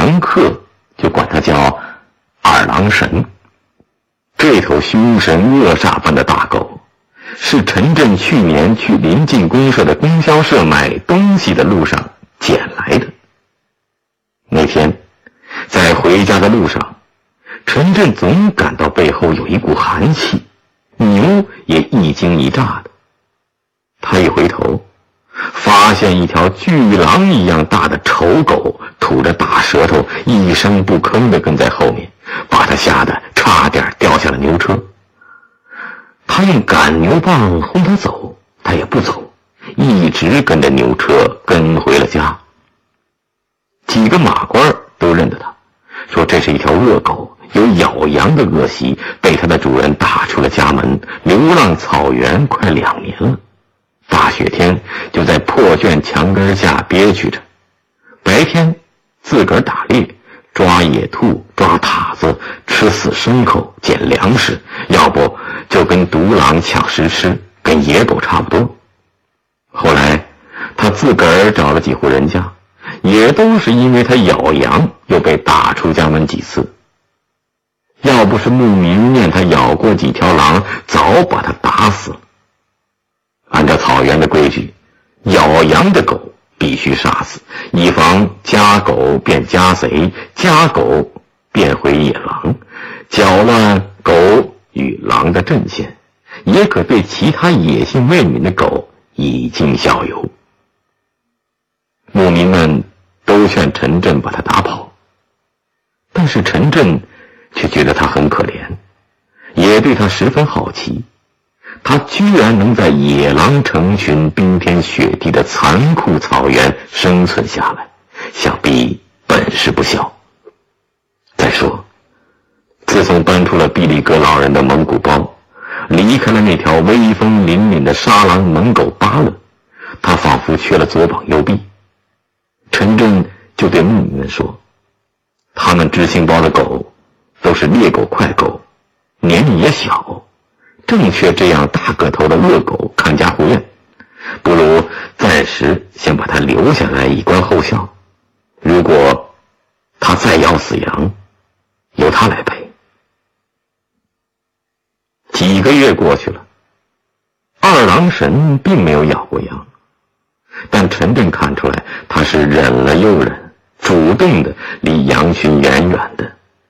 杨克就管他叫二郎神。这头凶神恶煞般的大狗是陈震去年去临近公社的供销社买东西的路上捡来的。那天在回家的路上，陈震总感到背后有一股寒气，牛也一惊一乍的。他一回头，发现一条巨狼一样大的丑狗吐着大舌头，一声不吭地跟在后面，把他吓得差点掉下了牛车。他用赶牛棒轰他走，他也不走，一直跟着牛车跟回了家。几个马官都认得他，说这是一条恶狗，有咬羊的恶习，被他的主人打出了家门，流浪草原快2年了。大雪天就在破圈墙根下憋屈着，白天自个儿打猎，抓野兔，抓塔子，吃死牲口，捡粮食，要不就跟独狼抢食吃，跟野狗差不多。后来他自个儿找了几户人家，也都是因为他咬羊又被打出家门几次。要不是牧民念他咬过几条狼，早把他打死了。按照草原的规矩，咬羊的狗必须杀死，以防家狗变家贼，家狗变回野狼，搅乱狗与狼的阵线，也可对其他野性未泯的狗以儆效尤。牧民们都劝陈震把他打跑，但是陈震却觉得他很可怜，也对他十分好奇。他居然能在野狼成群、冰天雪地的残酷草原生存下来，想必本事不小。再说，自从搬出了毕力格老人的蒙古包，离开了那条威风凛凛的沙狼猛狗巴勒，他仿佛缺了左膀右臂。陈震就对牧民们说，他们知青包的狗都是猎狗快狗，年龄也小，正缺这样大个头的恶狗看家护院，不如暂时先把它留下来以观后效，如果他再咬死羊，由他来赔。几个月过去了，二郎神并没有咬过羊，但陈震看出来他是忍了又忍，主动的离羊群远远的。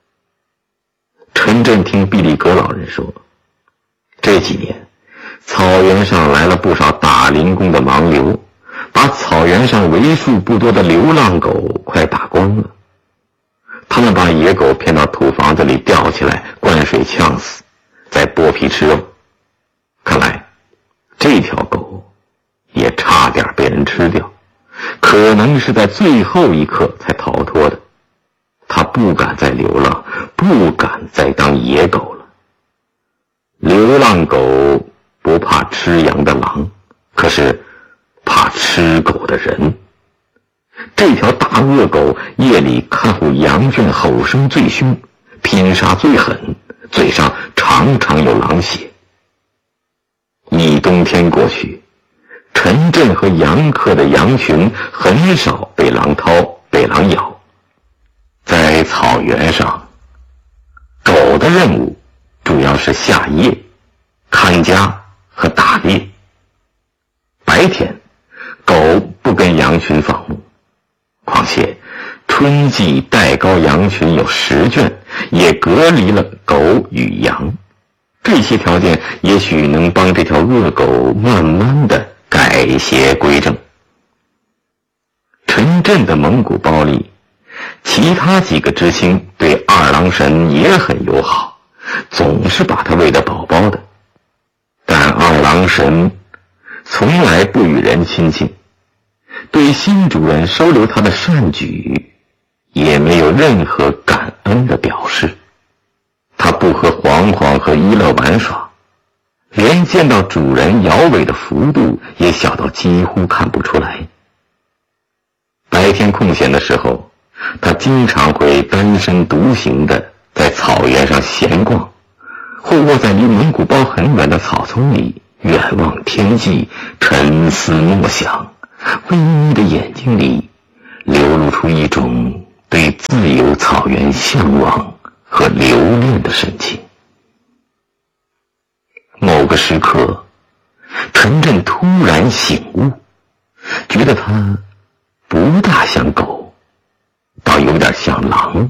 陈震听毕力格老人说，这几年草原上来了不少打零工的盲流，把草原上为数不多的流浪狗快打光了。他们把野狗骗到土房子里吊起来，灌水呛死，再剥皮吃肉。看来这条狗也差点被人吃掉，可能是在最后一刻才逃脱的。他不敢再流浪，不敢再当野狗了。流浪狗不怕吃羊的狼，可是怕吃狗的人。这条大恶狗夜里看护羊圈，吼声最凶，拼杀最狠，嘴上常常有狼血。一冬天过去，陈震和杨克的羊群很少被狼掏，被狼咬。在草原上，狗的任务主要是下夜、看家和打猎。白天，狗不跟羊群放牧，况且春季带高羊群有10圈，也隔离了狗与羊。这些条件也许能帮这条恶狗慢慢的改邪归正。陈震的蒙古包里，其他几个知青对二郎神也很友好，总是把他喂得饱饱的。但二郎神从来不与人亲近，对新主人收留他的善举也没有任何感恩的表示。他不和黄黄和一乐玩耍，连见到主人摇尾的幅度也小到几乎看不出来。白天空闲的时候，他经常会单身独行的在草原上闲逛，或卧在离蒙古包很远的草丛里远望天际，沉思默想，微眯的眼睛里流露出一种对自由草原向往和留恋的神情。某个时刻，陈震突然醒悟，觉得他不大像狗，倒有点像狼。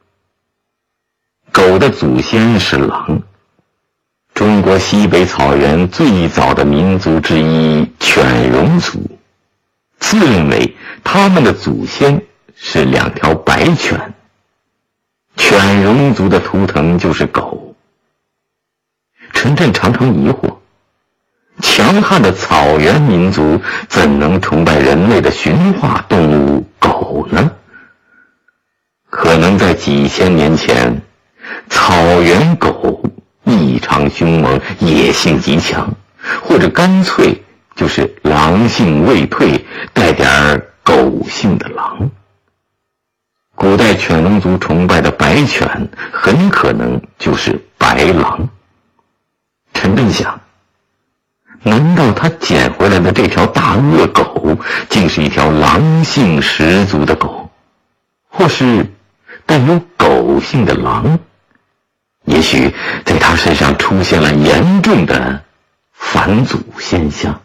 狗的祖先是狼，中国西北草原最早的民族之一犬戎族，自认为他们的祖先是2条白犬。犬戎族的图腾就是狗。陈震常常疑惑，强悍的草原民族怎能崇拜人类的驯化动物狗呢？可能在几千年前，草原狗异常凶猛，野性极强，或者干脆就是狼性未退，带点狗性的狼。古代犬戎族崇拜的白犬很可能就是白狼。陈震想，难道他捡回来的这条大恶狗竟是一条狼性十足的狗，或是带有狗性的狼？也许在他身上出现了严重的返祖现象。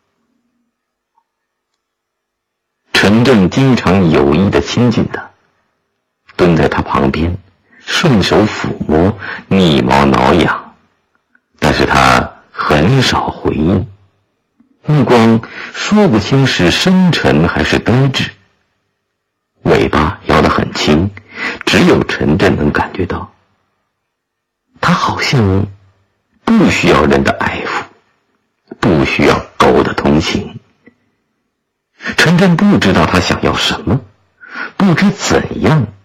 陈震经常有意地亲近他，蹲在他旁边，顺手抚摸，逆毛挠痒，但是他很少回应，目光说不清是深沉还是呆滞，尾巴摇得很轻，只有陈震能感觉到，他好像不需要人的爱抚，不需要狗的同情。陈震不知道他想要什么，不知怎样